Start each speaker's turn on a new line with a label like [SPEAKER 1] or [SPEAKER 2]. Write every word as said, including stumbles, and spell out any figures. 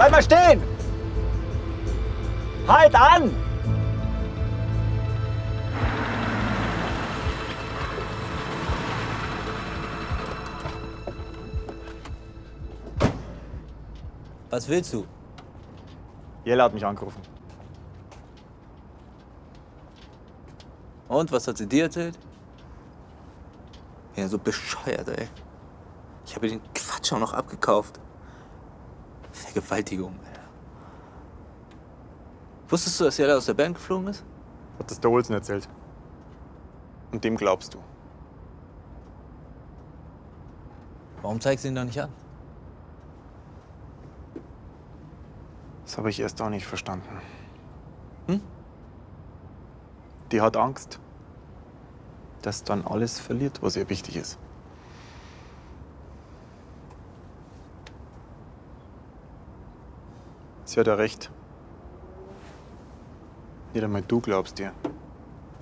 [SPEAKER 1] Bleib mal stehen! Halt an!
[SPEAKER 2] Was willst du?
[SPEAKER 1] Jella hat mich angerufen.
[SPEAKER 2] Und, was hat sie dir erzählt? Ja, so bescheuert, ey. Ich habe ihr den Quatsch auch noch abgekauft. Vergewaltigung, Alter. Wusstest du, dass Jella aus der Band geflogen ist?
[SPEAKER 1] Hat das der Olsen erzählt. Und dem glaubst du.
[SPEAKER 2] Warum zeigst du ihn doch nicht an?
[SPEAKER 1] Das habe ich erst auch nicht verstanden.
[SPEAKER 2] Hm?
[SPEAKER 1] Die hat Angst, dass dann alles verliert, was ihr wichtig ist. Sie hat ja recht. Nicht einmal du glaubst dir.